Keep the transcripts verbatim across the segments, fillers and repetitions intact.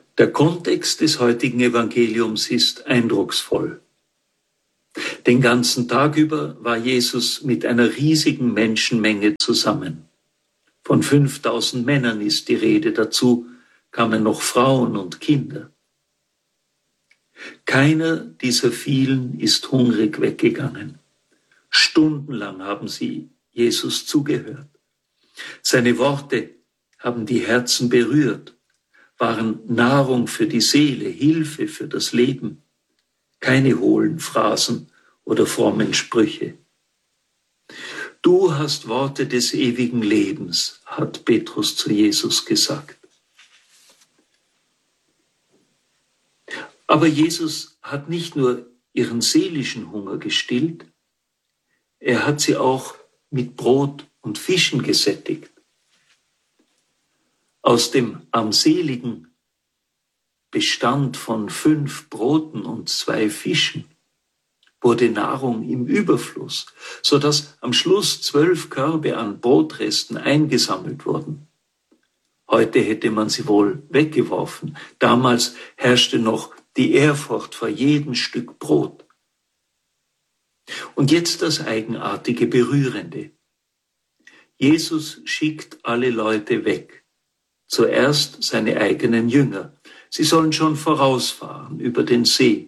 Der Kontext des heutigen Evangeliums ist eindrucksvoll. Den ganzen Tag über war Jesus mit einer riesigen Menschenmenge zusammen. Von fünftausend Männern ist die Rede, dazu kamen noch Frauen und Kinder. Keiner dieser vielen ist hungrig weggegangen. Stundenlang haben sie Jesus zugehört. Seine Worte haben die Herzen berührt, waren Nahrung für die Seele, Hilfe für das Leben. Keine hohlen Phrasen oder frommen Sprüche. Du hast Worte des ewigen Lebens, hat Petrus zu Jesus gesagt. Aber Jesus hat nicht nur ihren seelischen Hunger gestillt, er hat sie auch mit Brot und Fischen gesättigt. Aus dem armseligen Bestand von fünf Broten und zwei Fischen wurde Nahrung im Überfluss, sodass am Schluss zwölf Körbe an Brotresten eingesammelt wurden. Heute hätte man sie wohl weggeworfen. Damals herrschte noch die Ehrfurcht vor jedem Stück Brot. Und jetzt das Eigenartige, Berührende. Jesus schickt alle Leute weg. Zuerst seine eigenen Jünger. Sie sollen schon vorausfahren über den See.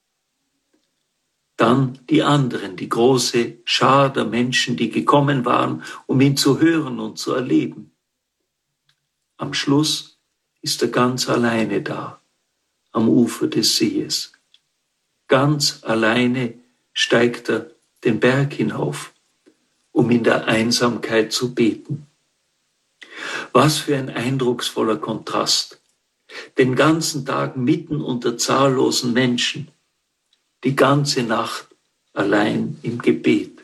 Dann die anderen, die große Schar der Menschen, die gekommen waren, um ihn zu hören und zu erleben. Am Schluss ist er ganz alleine da, am Ufer des Sees. Ganz alleine steigt er den Berg hinauf, um in der Einsamkeit zu beten. Was für ein eindrucksvoller Kontrast. Den ganzen Tag mitten unter zahllosen Menschen, die ganze Nacht allein im Gebet.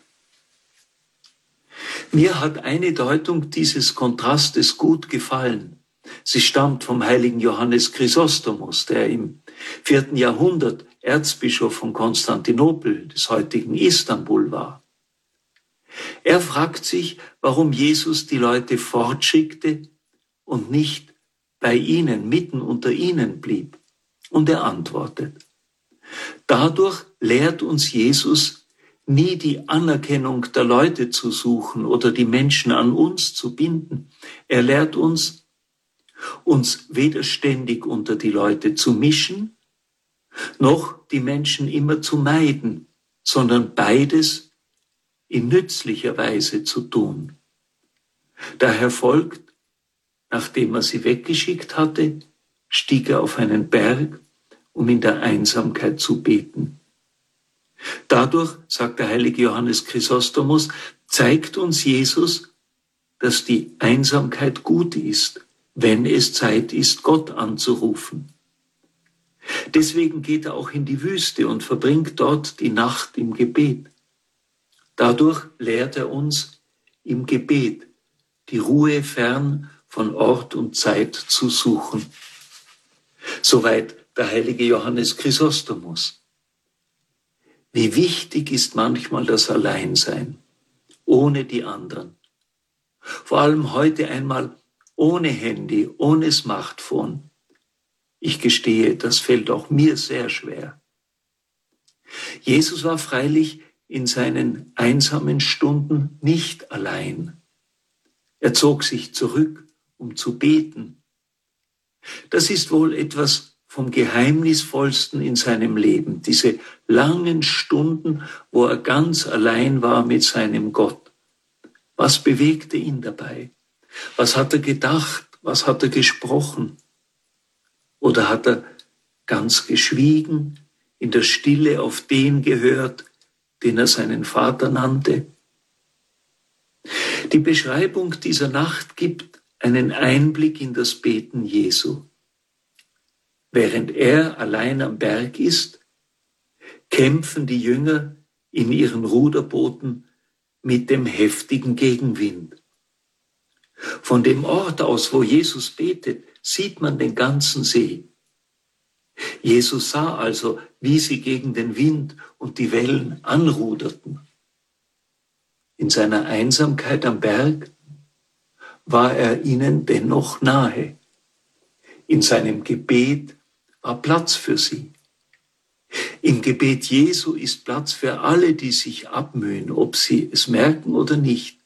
Mir hat eine Deutung dieses Kontrastes gut gefallen. Sie stammt vom heiligen Johannes Chrysostomus, der im vierten Jahrhundert Erzbischof von Konstantinopel, des heutigen Istanbul, war. Er fragt sich, warum Jesus die Leute fortschickte und nicht bei ihnen, mitten unter ihnen blieb. Und er antwortet: Dadurch lehrt uns Jesus, nie die Anerkennung der Leute zu suchen oder die Menschen an uns zu binden. Er lehrt uns, uns weder ständig unter die Leute zu mischen, noch die Menschen immer zu meiden, sondern beides in nützlicher Weise zu tun. Daher folgt, nachdem er sie weggeschickt hatte, stieg er auf einen Berg, um in der Einsamkeit zu beten. Dadurch, sagt der heilige Johannes Chrysostomus, zeigt uns Jesus, dass die Einsamkeit gut ist, wenn es Zeit ist, Gott anzurufen. Deswegen geht er auch in die Wüste und verbringt dort die Nacht im Gebet. Dadurch lehrt er uns im Gebet, die Ruhe fern von Ort und Zeit zu suchen. Soweit der heilige Johannes Chrysostomus. Wie wichtig ist manchmal das Alleinsein, ohne die anderen. Vor allem heute einmal ohne Handy, ohne Smartphone. Ich gestehe, das fällt auch mir sehr schwer. Jesus war freilich in seinen einsamen Stunden nicht allein. Er zog sich zurück, um zu beten. Das ist wohl etwas vom Geheimnisvollsten in seinem Leben, diese langen Stunden, wo er ganz allein war mit seinem Gott. Was bewegte ihn dabei? Was hat er gedacht? Was hat er gesprochen? Oder hat er ganz geschwiegen, in der Stille auf den gehört, den er seinen Vater nannte? Die Beschreibung dieser Nacht gibt einen Einblick in das Beten Jesu. Während er allein am Berg ist, kämpfen die Jünger in ihren Ruderbooten mit dem heftigen Gegenwind. Von dem Ort aus, wo Jesus betet, sieht man den ganzen See. Jesus sah also, wie sie gegen den Wind und die Wellen anruderten. In seiner Einsamkeit am Berg war er ihnen dennoch nahe. In seinem Gebet war Platz für sie. Im Gebet Jesu ist Platz für alle, die sich abmühen, ob sie es merken oder nicht.